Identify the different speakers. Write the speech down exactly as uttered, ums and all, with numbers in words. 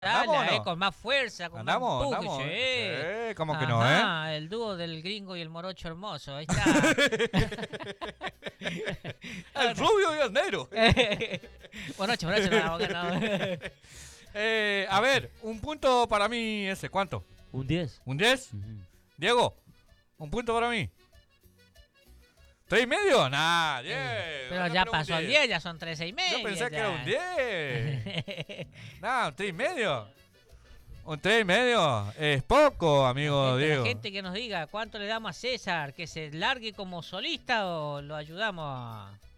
Speaker 1: Dale,
Speaker 2: ¿Andamos o
Speaker 1: eh,
Speaker 2: no?
Speaker 1: con más fuerza, con
Speaker 2: ¿Andamos?
Speaker 1: más empuje.
Speaker 2: ¿Andamos?
Speaker 1: Sí.
Speaker 2: Sí, ¿cómo que no, eh?
Speaker 1: Ajá, el dúo del gringo y el morocho hermoso, ahí está.
Speaker 2: El rubio y el negro.
Speaker 1: Morocho, morocho, no, la boca no.
Speaker 2: Eh, a ver, un punto para mí ese, ¿cuánto?
Speaker 1: ¿Un diez?
Speaker 2: ¿Un diez?
Speaker 1: Ujú.
Speaker 2: Diego, un punto para mí. ¿Tres y medio? Nah, diez.
Speaker 1: Pero
Speaker 2: ¿dónde
Speaker 1: ya
Speaker 2: ponemos un
Speaker 1: pasó el diez, ya son trece y medio.
Speaker 2: Yo pensé que
Speaker 1: ya.
Speaker 2: era un diez. Nah, un tres y medio. Un tres y medio es poco, amigo
Speaker 1: gente,
Speaker 2: Diego.
Speaker 1: La gente que nos diga cuánto le damos a César, que se largue como solista o lo ayudamos a...